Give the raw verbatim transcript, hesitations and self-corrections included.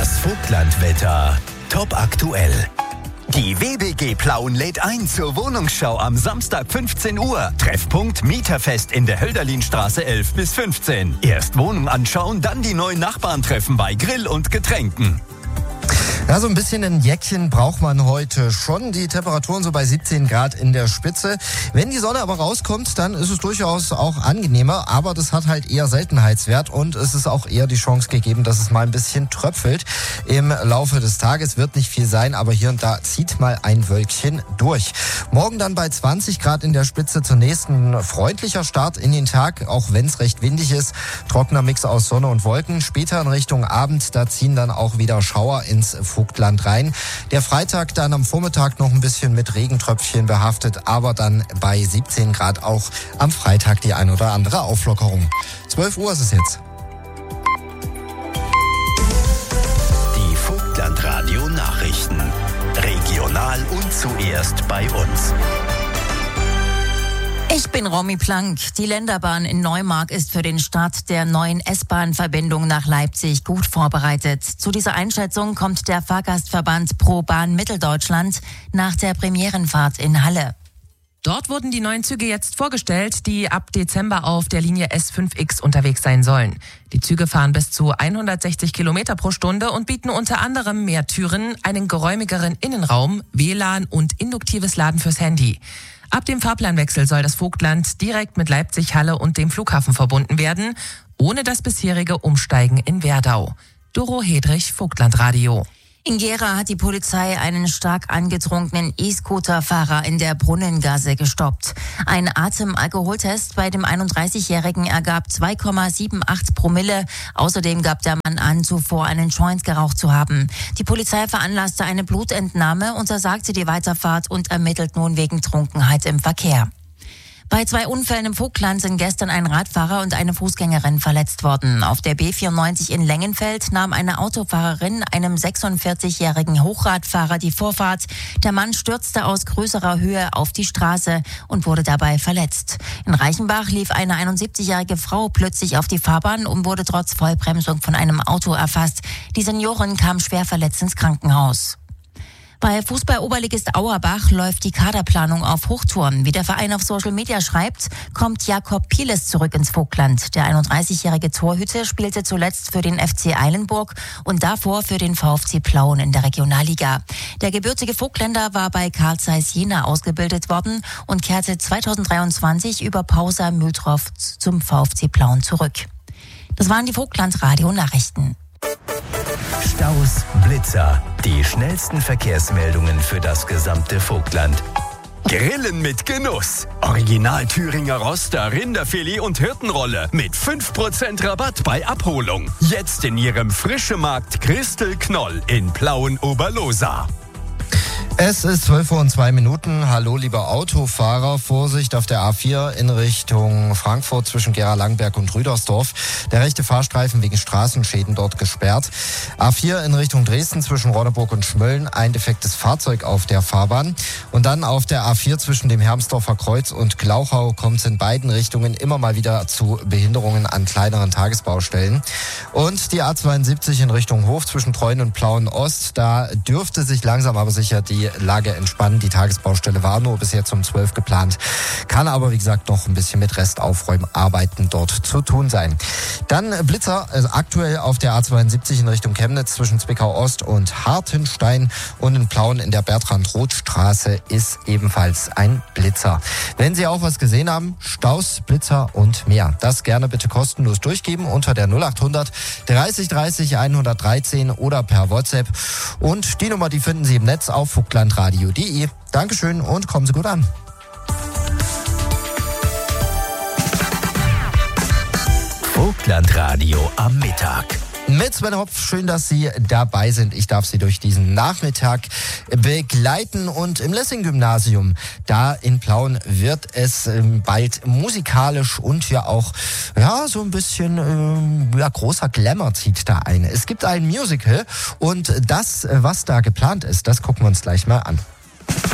Das Vogtlandwetter top aktuell. Die W B G Plauen lädt ein zur Wohnungsschau am Samstag fünfzehn Uhr. Treffpunkt Mieterfest in der Hölderlinstraße elf bis fünfzehn. Erst Wohnung anschauen, dann die neuen Nachbarn treffen bei Grill und Getränken. Ja, so ein bisschen ein Jäckchen braucht man heute schon. Die Temperaturen so bei siebzehn Grad in der Spitze. Wenn die Sonne aber rauskommt, dann ist es durchaus auch angenehmer. Aber das hat halt eher Seltenheitswert und es ist auch eher die Chance gegeben, dass es mal ein bisschen tröpfelt im Laufe des Tages. Wird nicht viel sein, aber hier und da zieht mal ein Wölkchen durch. Morgen dann bei zwanzig Grad in der Spitze zunächst ein freundlicher Start in den Tag, auch wenn es recht windig ist. Trockener Mix aus Sonne und Wolken. Später in Richtung Abend, da ziehen dann auch wieder Schauer ins Vogtland rein. Der Freitag dann am Vormittag noch ein bisschen mit Regentröpfchen behaftet, aber dann bei siebzehn Grad auch am Freitag die ein oder andere Auflockerung. zwölf Uhr ist es jetzt. Die Vogtlandradio Nachrichten. Regional und zuerst bei uns. Ich bin Romy Plank. Die Länderbahn in Neumark ist für den Start der neuen S-Bahn-Verbindung nach Leipzig gut vorbereitet. Zu dieser Einschätzung kommt der Fahrgastverband Pro Bahn Mitteldeutschland nach der Premierenfahrt in Halle. Dort wurden die neuen Züge jetzt vorgestellt, die ab Dezember auf der Linie S fünf X unterwegs sein sollen. Die Züge fahren bis zu hundertsechzig Kilometer pro Stunde und bieten unter anderem mehr Türen, einen geräumigeren Innenraum, W L A N und induktives Laden fürs Handy. Ab dem Fahrplanwechsel soll das Vogtland direkt mit Leipzig, Halle und dem Flughafen verbunden werden, ohne das bisherige Umsteigen in Werdau. Doro Hedrich, Vogtlandradio. In Gera hat die Polizei einen stark angetrunkenen E-Scooter-Fahrer in der Brunnengasse gestoppt. Ein Atemalkoholtest bei dem einunddreißigjährigen ergab zwei Komma achtundsiebzig Promille. Außerdem gab der Mann an, zuvor einen Joint geraucht zu haben. Die Polizei veranlasste eine Blutentnahme, untersagte die Weiterfahrt und ermittelt nun wegen Trunkenheit im Verkehr. Bei zwei Unfällen im Vogtland sind gestern ein Radfahrer und eine Fußgängerin verletzt worden. Auf der B vierundneunzig in Lengenfeld nahm eine Autofahrerin einem sechsundvierzigjährigen Hochradfahrer die Vorfahrt. Der Mann stürzte aus größerer Höhe auf die Straße und wurde dabei verletzt. In Reichenbach lief eine einundsiebzigjährige Frau plötzlich auf die Fahrbahn und wurde trotz Vollbremsung von einem Auto erfasst. Die Seniorin kam schwer verletzt ins Krankenhaus. Bei Fußball-Oberligist Auerbach läuft die Kaderplanung auf Hochtouren. Wie der Verein auf Social Media schreibt, kommt Jakob Pieles zurück ins Vogtland. Der einunddreißigjährige Torhüter spielte zuletzt für den F C Eilenburg und davor für den VfC Plauen in der Regionalliga. Der gebürtige Vogtländer war bei Carl Zeiss Jena ausgebildet worden und kehrte zweitausenddreiundzwanzig über Pausa Mühltroff zum VfC Plauen zurück. Das waren die Vogtland-Radio-Nachrichten. Staus, Blitzer, die schnellsten Verkehrsmeldungen für das gesamte Vogtland. Grillen mit Genuss. Original Thüringer Roster, Rinderfilet und Hirtenrolle mit fünf Prozent Rabatt bei Abholung. Jetzt in Ihrem Frischemarkt Christel Knoll in Plauen-Oberlosa. Es ist zwölf Uhr und zwei Minuten. Hallo, lieber Autofahrer. Vorsicht auf der A vier in Richtung Frankfurt zwischen Gera-Langberg und Rüdersdorf. Der rechte Fahrstreifen wegen Straßenschäden dort gesperrt. A vier in Richtung Dresden zwischen Ronneburg und Schmölln. Ein defektes Fahrzeug auf der Fahrbahn. Und dann auf der A vier zwischen dem Hermsdorfer Kreuz und Glauchau kommt es in beiden Richtungen immer mal wieder zu Behinderungen an kleineren Tagesbaustellen. Und die A zweiundsiebzig in Richtung Hof zwischen Treuen und Plauen Ost. Da dürfte sich langsam aber sicher die Lage entspannen. Die Tagesbaustelle war nur bis jetzt um zwölf geplant. Kann aber, wie gesagt, noch ein bisschen mit Restaufräumarbeiten dort zu tun sein. Dann Blitzer, also aktuell auf der A zweiundsiebzig in Richtung Chemnitz zwischen Zwickau Ost und Hartenstein und in Plauen in der Bertrand-Roth-Straße ist ebenfalls ein Blitzer. Wenn Sie auch was gesehen haben, Staus, Blitzer und mehr. Das gerne bitte kostenlos durchgeben unter der null achthundert dreißig dreißig hundertdreizehn oder per WhatsApp. Und die Nummer, die finden Sie im Netz auf vogtlandradio punkt de. Dankeschön und kommen Sie gut an. Vogtlandradio am Mittag. Mit Sven Hopf, schön, dass Sie dabei sind. Ich darf Sie durch diesen Nachmittag begleiten. Und im Lessing-Gymnasium, da in Plauen, wird es bald musikalisch und ja auch ja so ein bisschen ähm, ja, großer Glamour zieht da ein. Es gibt ein Musical und das, was da geplant ist, das gucken wir uns gleich mal an.